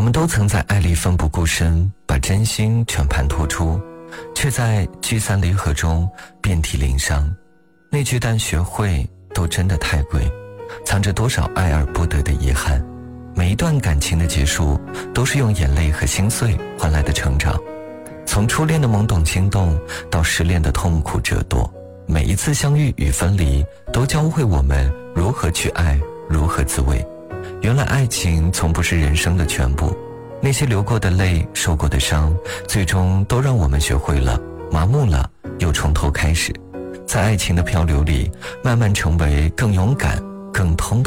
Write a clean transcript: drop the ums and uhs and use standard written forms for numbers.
们都曾在爱里奋不顾身，把真心全盘托出，却在聚散离合中遍体鳞伤。那句但学会都真的太贵，藏着多少爱而不得的遗憾。每一段感情的结束，都是用眼泪和心碎换来的成长。从初恋的懵懂心动，到失恋的痛苦折堕，每一次相遇与分离，都教会我们如何去爱，如何自卫。原来爱情从不是人生的全部，那些流过的泪，受过的伤，最终都让我们学会了麻木了，又从头开始，在爱情的漂流里，慢慢成为更勇敢、更通